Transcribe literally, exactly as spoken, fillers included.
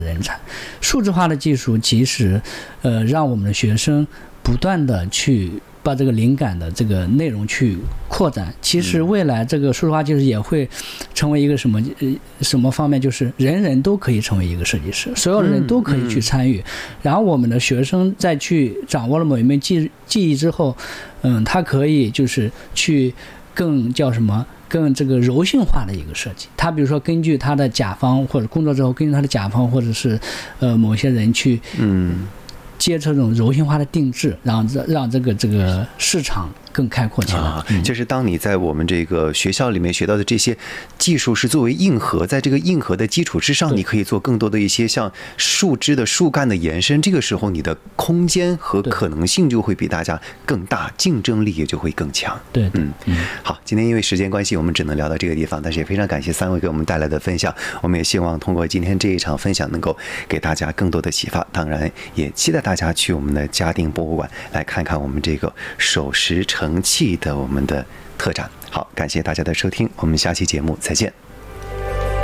人才。数字化的技术其实呃让我们的学生不断的去把这个灵感的这个内容去扩展，其实未来这个数字化技术也会成为一个什么什么方面，就是人人都可以成为一个设计师，所有人都可以去参与。然后我们的学生在去掌握了某一门技技艺之后，嗯，他可以就是去更叫什么？更这个柔性化的一个设计，他比如说根据他的甲方或者工作之后，根据他的甲方或者是呃某些人去嗯接这种柔性化的定制，让让这个这个市场更开阔起来。 啊，就是当你在我们这个学校里面学到的这些技术是作为硬核，在这个硬核的基础之上，你可以做更多的一些像树枝的树干的延伸，这个时候你的空间和可能性就会比大家更大，竞争力也就会更强。 对， 嗯嗯。好，今天因为时间关系，我们只能聊到这个地方，但是也非常感谢三位给我们带来的分享，我们也希望通过今天这一场分享能够给大家更多的启发，当然也期待大家去我们的嘉定博物馆来看看我们这个手石成器的我们的特展。好，感谢大家的收听，我们下期节目再见。